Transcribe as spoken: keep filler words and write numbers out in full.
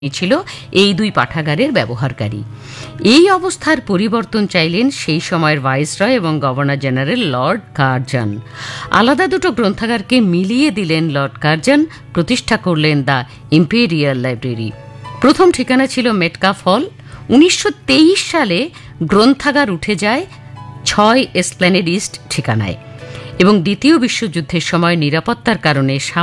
ছিল এই দুই পাঠাগারের ব্যবহারকারী। এই অবস্থার পরিবর্তন চাইলেন সেই সময়ের ভাইসরয় এবং গভর্নর জেনারেল লর্ড কার্জন। আলাদা দুটো গ্রন্থাগারকে মিলিয়ে দিলেন লর্ড কার্জন, প্রতিষ্ঠা করলেন দ্য ইম্পেরিয়াল লাইব্রেরি। প্রথম ঠিকানা ছিল মেটকাফ হল। উনিশশো তেইশ সালে গ্রন্থাগার উঠে যায় ছয় এসপ্ল্যানেড ইস্ট ঠিকানায় এবং দ্বিতীয় বিশ্বযুদ্ধের সময় নিরাপত্তার কারণে